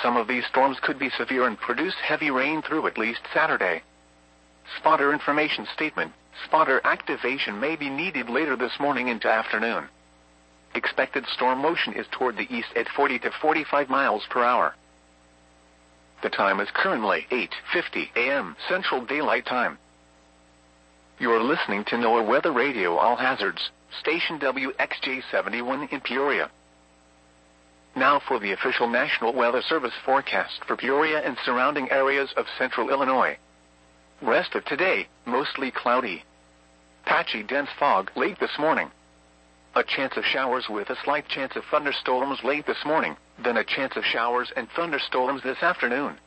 Some of these storms could be severe and produce heavy rain through at least Saturday. Spotter information statement. Spotter activation may be needed later this morning into afternoon. Expected storm motion is toward the east at 40 to 45 miles per hour. The time is currently 8:50 a.m. Central Daylight Time. You are listening to NOAA Weather Radio All Hazards, station WXJ71 in Peoria. Now for the official National Weather Service forecast for Peoria and surrounding areas of central Illinois. Rest of today, mostly cloudy. Patchy dense fog late this morning. A chance of showers with a slight chance of thunderstorms late this morning, then a chance of showers and thunderstorms this afternoon.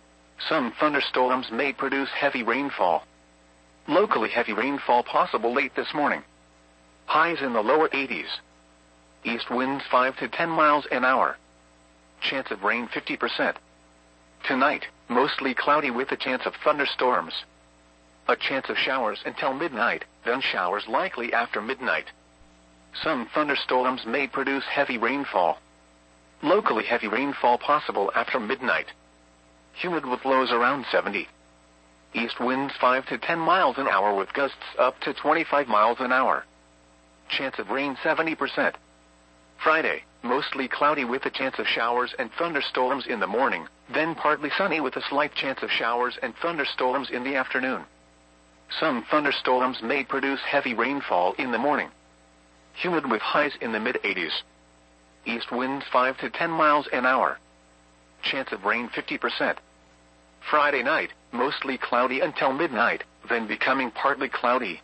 Some thunderstorms may produce heavy rainfall. Locally heavy rainfall possible late this morning. Highs in the lower 80s. East winds 5 to 10 miles an hour. Chance of rain 50%. Tonight, mostly cloudy with a chance of thunderstorms. A chance of showers until midnight, then showers likely after midnight. Some thunderstorms may produce heavy rainfall. Locally heavy rainfall possible after midnight. Humid with lows around 70. East winds 5 to 10 miles an hour with gusts up to 25 miles an hour. Chance of rain 70%. Friday, mostly cloudy with a chance of showers and thunderstorms in the morning, then partly sunny with a slight chance of showers and thunderstorms in the afternoon. Some thunderstorms may produce heavy rainfall in the morning. Humid with highs in the mid-80s. East winds 5 to 10 miles an hour. Chance of rain 50%. Friday night, mostly cloudy until midnight, then becoming partly cloudy.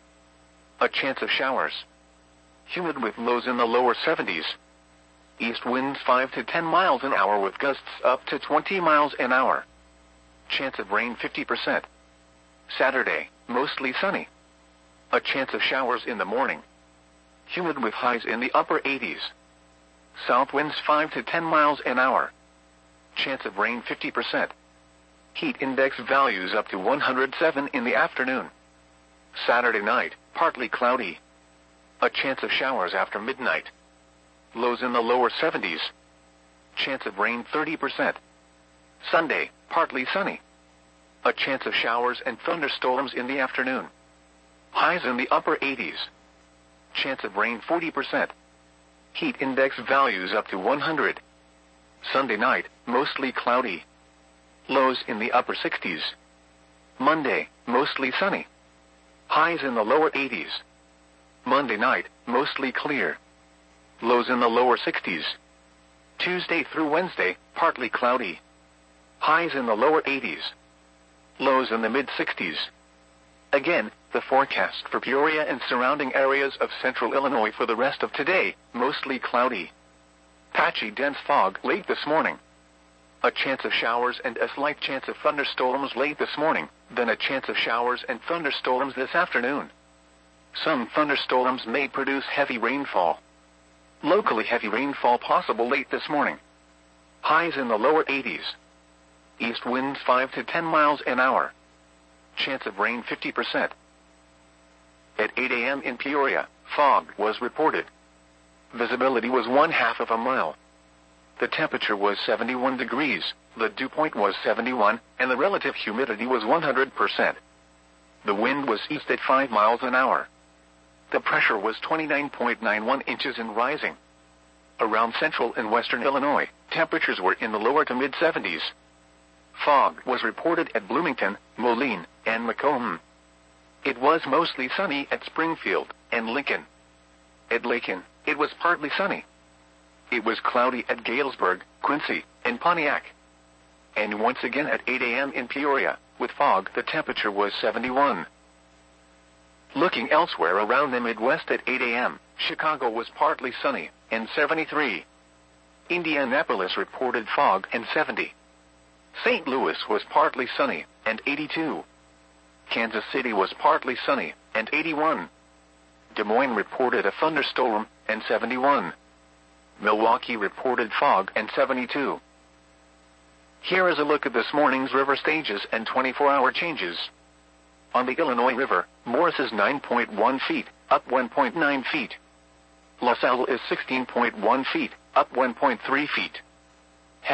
A chance of showers. Humid with lows in the lower 70s. East winds 5 to 10 miles an hour with gusts up to 20 miles an hour. Chance of rain 50%. Saturday, mostly sunny. A chance of showers in the morning. Humid with highs in the upper 80s. South winds 5 to 10 miles an hour. Chance of rain 50%. Heat index values up to 107 in the afternoon. Saturday night, partly cloudy. A chance of showers after midnight. Lows in the lower 70s. Chance of rain 30%. Sunday, partly sunny. A chance of showers and thunderstorms in the afternoon. Highs in the upper 80s. Chance of rain 40%. Heat index values up to 100. Sunday night, mostly cloudy. Lows in the upper 60s. Monday, mostly sunny. Highs in the lower 80s. Monday night, mostly clear. Lows in the lower 60s. Tuesday through Wednesday, partly cloudy. Highs in the lower 80s. Lows in the mid-60s. Again, the forecast for Peoria and surrounding areas of central Illinois for the rest of today, mostly cloudy. Patchy dense fog late this morning. A chance of showers and a slight chance of thunderstorms late this morning, then a chance of showers and thunderstorms this afternoon. Some thunderstorms may produce heavy rainfall. Locally heavy rainfall possible late this morning. Highs in the lower 80s. East winds 5 to 10 miles an hour. Chance of rain 50%. At 8 a.m. in Peoria, fog was reported. Visibility was 1/2 of a mile. The temperature was 71 degrees, the dew point was 71, and the relative humidity was 100%. The wind was east at 5 miles an hour. The pressure was 29.91 inches and rising. Around central and western Illinois, temperatures were in the lower to mid-70s. Fog was reported at Bloomington, Moline, and Macomb. It was mostly sunny at Springfield and Lincoln. At Lakin, it was partly sunny. It was cloudy at Galesburg, Quincy, and Pontiac. And once again at 8 a.m. in Peoria, with fog the temperature was 71. Looking elsewhere around the Midwest at 8 a.m., Chicago was partly sunny, and 73. Indianapolis reported fog and 70. St. Louis was partly sunny, and 82. Kansas City was partly sunny, and 81. Des Moines reported a thunderstorm, and 71. Milwaukee reported fog, and 72. Here is a look at this morning's river stages and 24-hour changes. On the Illinois River, Morris is 9.1 feet, up 1.9 feet. LaSalle is 16.1 feet, up 1.3 feet.